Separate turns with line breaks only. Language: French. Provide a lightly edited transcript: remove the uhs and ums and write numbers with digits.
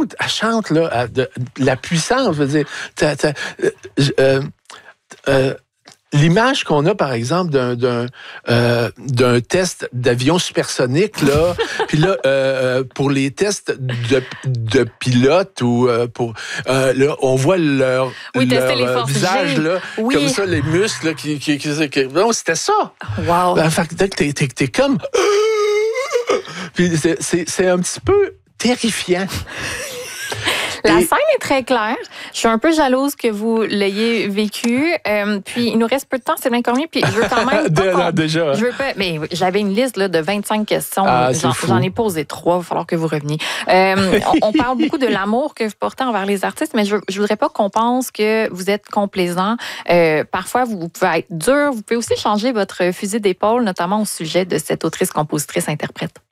chante là, de la puissance. Je veux dire, l'image qu'on a, par exemple, d'un test d'avion supersonique, là, puis là, pour les tests de pilote ou là, on voit leur visage, là, comme ça, les muscles, là, non, c'était ça.
Wow.
Fait que t'es comme... Puis c'est un petit peu terrifiant.
La scène est très claire. Je suis un peu jalouse que vous l'ayez vécu. Puis, il nous reste peu de temps, c'est bien convenu. Puis, je veux quand même...
déjà.
Je veux pas... Mais j'avais une liste là, de 25 questions. J'en ai posé 3. Il va falloir que vous reveniez. On parle beaucoup de l'amour que vous portez envers les artistes, mais je voudrais pas qu'on pense que vous êtes complaisant. Parfois, vous pouvez être dur. Vous pouvez aussi changer votre fusil d'épaule, notamment au sujet de cette autrice, compositrice, interprète.